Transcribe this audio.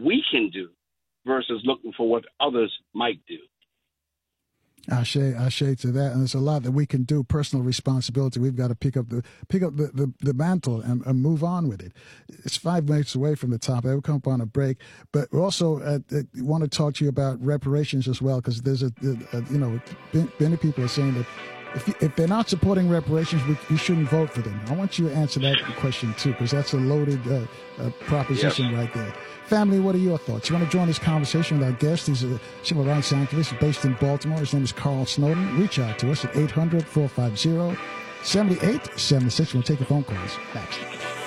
we can do versus looking for what others might do. Ashe to that, and there's a lot that we can do. Personal responsibility. We've got to pick up the mantle and move on with it. It's 5 minutes away from the top. We'll come up on a break, but we also want to talk to you about reparations as well, because there's many people are saying that if they're not supporting reparations, we shouldn't vote for them. I want you to answer that question too, because that's a loaded proposition right there. Family, what are your thoughts? You want to join this conversation with our guest? He's a civil rights activist based in Baltimore. His name is Carl Snowden. Reach out to us at 800-450-7876. We'll take your phone calls next.